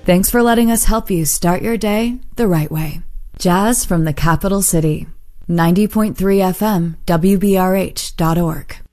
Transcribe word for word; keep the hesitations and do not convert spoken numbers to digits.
Thanks for letting us help you start your day the right way. Jazz from the Capital City. ninety point three F M, W B R H dot org.